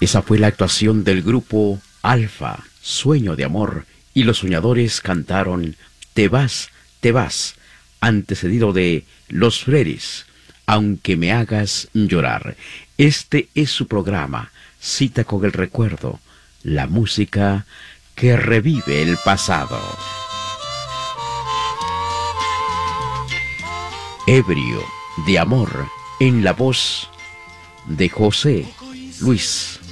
Esa fue la actuación del grupo Alfa, Sueño de Amor, y los soñadores cantaron Te vas, antecedido de Los Freris, Aunque me hagas llorar. Este es su programa, Cita con el Recuerdo, la música que revive el pasado. Ebrio de amor, en la voz de José Luis.